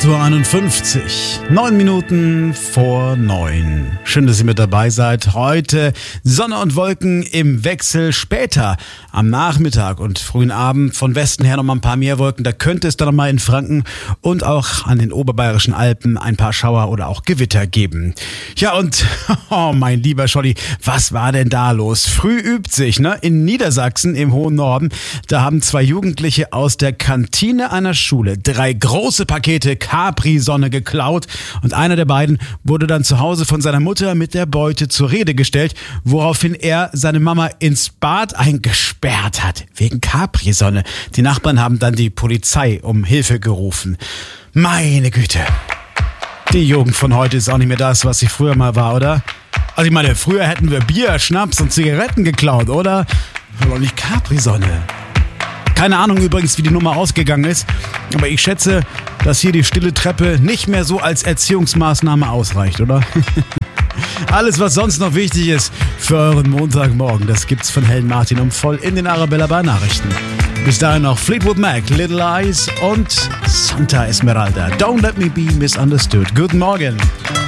8:51 Uhr, 9 Minuten vor 9. Schön, dass ihr mit dabei seid. Heute Sonne und Wolken im Wechsel. Später am Nachmittag und frühen Abend von Westen her noch mal ein paar mehr Wolken. Da könnte es dann noch mal in Franken und auch an den oberbayerischen Alpen ein paar Schauer oder auch Gewitter geben. Ja, und oh, mein lieber Scholli, was war denn da los? Früh übt sich, ne? In Niedersachsen im hohen Norden. Da haben 2 Jugendliche aus der Kantine einer Schule 3 große Pakete Capri-Sonne geklaut und einer der beiden wurde dann zu Hause von seiner Mutter mit der Beute zur Rede gestellt, woraufhin er seine Mama ins Bad eingesperrt hat, wegen Capri-Sonne. Die Nachbarn haben dann die Polizei um Hilfe gerufen. Meine Güte. Die Jugend von heute ist auch nicht mehr das, was sie früher mal war, oder? Also ich meine, früher hätten wir Bier, Schnaps und Zigaretten geklaut, oder? Aber nicht Capri-Sonne. Keine Ahnung übrigens, wie die Nummer ausgegangen ist, aber ich schätze, dass hier die stille Treppe nicht mehr so als Erziehungsmaßnahme ausreicht, oder? Alles, was sonst noch wichtig ist für euren Montagmorgen, das gibt's von Helen Martin um voll in den Arabella bei Nachrichten. Bis dahin noch Fleetwood Mac, Little Eyes und Santa Esmeralda. Don't let me be misunderstood. Guten Morgen.